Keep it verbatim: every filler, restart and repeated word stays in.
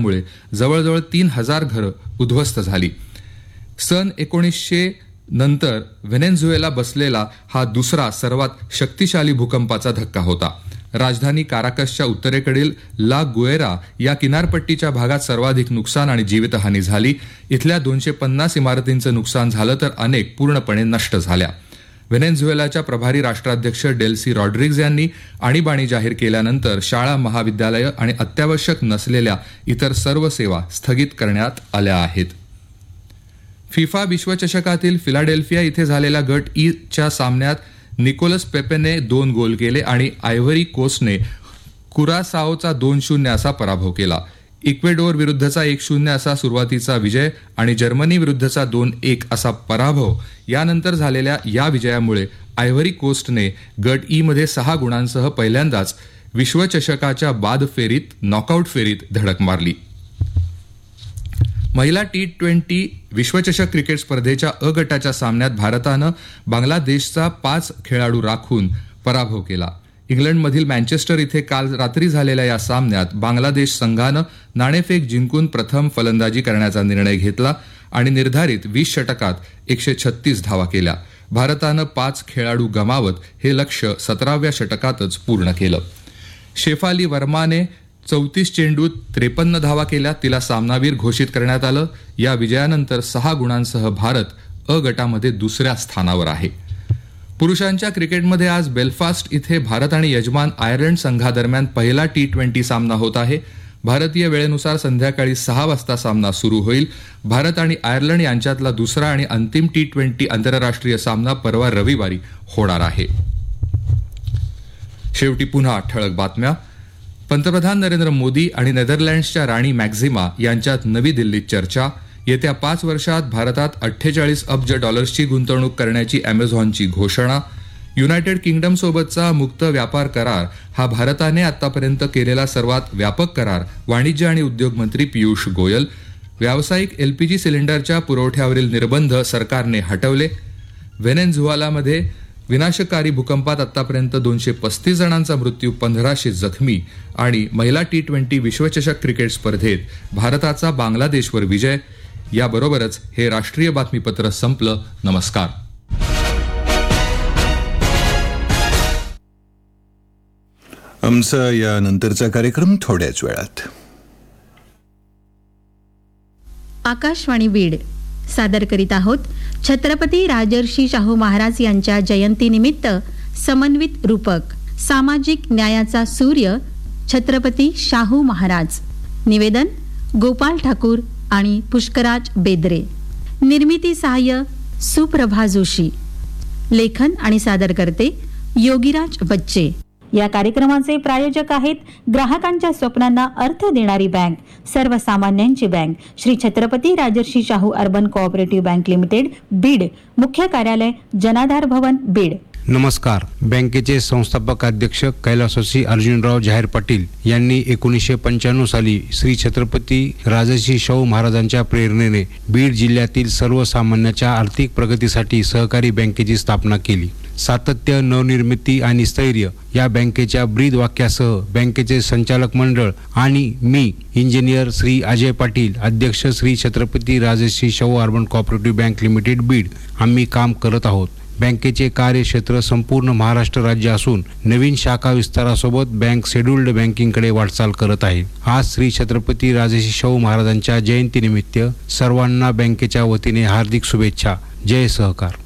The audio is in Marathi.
पडल्यामुळे जवळजवळ तीन हजार घरं उद्ध्वस्त झाली. सन एकोणीसशे नंतर व्हेनेझुएला बसलेला हा दुसरा सर्वात शक्तिशाली भूकंपाचा धक्का होता. राजधानी काराकसच्या उत्तरेकडील ला गुएरा या किनारपट्टीच्या भागात सर्वाधिक नुकसान आणि जीवितहानी झाली. इथल्या दोनशे पन्नास इमारतींचं नुकसान झालं तर अनेक पूर्णपणे नष्ट झाल्या. व्हेनेझुएलाच्या प्रभारी राष्ट्राध्यक्ष डेल्सी रॉड्रिग्ज यांनी आणीबाणी जाहीर केल्यानंतर शाळा, महाविद्यालयं आणि अत्यावश्यक नसलेल्या इतर सर्व सेवा स्थगित करण्यात आल्या आहेत. फिफा विश्वचषकातील फिलाडेल्फिया इथे झालेल्या गट ई च्या सामन्यात निकोलस पेपेने दोन गोल केले आणि आयव्हरी कोस्टने कुरासाओचा दोन शून्य असा पराभव केला. इक्वेडोर विरुद्धचा एक शून्य असा सुरुवातीचा विजय आणि जर्मनी विरुद्धचा दोन एक असा पराभव यानंतर झालेल्या या विजयामुळे आयव्हरी कोस्टने गट ई मध्ये सहा गुणांसह पहिल्यांदाच विश्वचषकाच्या बाद फेरीत नॉकआउट फेरीत धडक मारली. महिला टी ट्वेंटी विश्वचषक क्रिकेट स्पर्धेच्या अ गटाच्या सामन्यात भारतानं बांगलादेशचा पाच खेळाडू राखून पराभव केला. इंग्लंडमधील मँचेस्टर इथे काल रात्री झालेल्या या सामन्यात बांगलादेश संघानं नाणेफेक जिंकून प्रथम फलंदाजी करण्याचा निर्णय घेतला आणि निर्धारित वीस षटकात एकशे छत्तीस धावा केल्या. भारतानं पाच खेळाडू गमावत हे लक्ष्य सतराव्या षटकातच पूर्ण केलं. शेफाली वर्माने चौतीस चेंडूत त्रेपन्न धावा केल्या. तिला सामनावीर घोषित करण्यात आलं. या विजयानंतर सहा गुणांसह भारत अ गटामध्ये दुसऱ्या स्थानावर आहे. पुरुषांच्या क्रिकेटमध्ये आज बेलफास्ट इथे भारत आणि यजमान आयर्लंड संघादरम्यान पहिला टी ट्वेंटी सामना होत आहे. भारतीय वेळेनुसार संध्याकाळी सहा वाजता सामना सुरू होईल. भारत आणि आयर्लंड यांच्यातला दुसरा आणि अंतिम टी ट्वेंटी आंतरराष्ट्रीय सामना परवा रविवारी होणार आहे. शेवटी पुन्हा ठळक बातम्या. पंतप्रधान नरेंद्र मोदी आणि नेदरलँड्सच्या राणी मॅक्झिमा यांच्यात नवी दिल्लीत चर्चा. येत्या पाच वर्षात भारतात अठ्ठेचाळीस अब्ज डॉलर्सची गुंतवणूक करण्याची अमेझॉनची घोषणा. युनायटेड किंगडमसोबतचा मुक्त व्यापार करार हा भारताने आतापर्यंत केलेला सर्वात व्यापक करार, वाणिज्य आणि उद्योग मंत्री पियुष गोयल. व्यावसायिक एलपीजी सिलेंडरच्या पुरवठ्यावरील निर्बंध सरकारने हटवले. व्हेनेझुएलामध्ये विनाशकारी भूकंपात आतापर्यंत दोनशे पस्तीस जणांचा मृत्यू, पंधराशे जखमी. आणि महिला टी ट्वेंटी विश्वचषक क्रिकेट स्पर्धेत भारताचा बांगलादेशवर विजय. याबरोबरच हे राष्ट्रीय बातमीपत्र संपलं. नमस्कार. आमचा या नंतरचा कार्यक्रम थोड्याच वेळात. आकाशवाणी बीड सादर करीत आहोत छत्रपती राजर्षी शाहू महाराज यांच्या जयंतीनिमित्त समन्वित रूपक सामाजिक न्यायाचा सूर्य छत्रपती शाहू महाराज. निवेदन गोपाल ठाकूर आणि पुष्कराज बेदरे. निर्मिती सहाय्य सुप्रभा जोशी. लेखन आणि सादर करते योगीराज बच्चे. या कार्यक्रमाचे प्रायोजक आहेत ग्राहकांच्या स्वप्नांना अर्थ देणारी बँक, सर्वसामान्यांची bank, Shri Chhatrapati Rajarshi Shahu urban cooperative bank limited, Beed. मुख्य कार्यालय जनाधार भवन, बीड. नमस्कार. बँकेचे संस्थापक अध्यक्ष कैलासवासी अर्जुनराव जाहीर पाटील यांनी एकोणीसशे पंच्याण्णव साली श्री छत्रपती राजर्षी शाहू महाराजांच्या प्रेरणेने बीड जिल्ह्यातील सर्वसामान्यांच्या आर्थिक प्रगतीसाठी सहकारी बँकेची स्थापना केली. सातत्य, नवनिर्मिती आणि स्थैर्य या बँकेच्या ब्रीद वाक्यासह बँकेचे संचालक मंडळ आणि मी इंजिनियर श्री अजय पाटील, अध्यक्ष Shri Chhatrapati Rajarshi Shahu urban cooperative bank limited, Beed आम्ही काम करत आहोत. बँकेचे कार्यक्षेत्र संपूर्ण महाराष्ट्र राज्य असून नवीन शाखा विस्तारासोबत बँक शेड्यूल्ड बँकिंगकडे वाटचाल करत आहे. आज श्री छत्रपती राजर्षी शाहू महाराजांच्या जयंतीनिमित्त सर्वांना बँकेच्या वतीने हार्दिक शुभेच्छा. जय सहकार.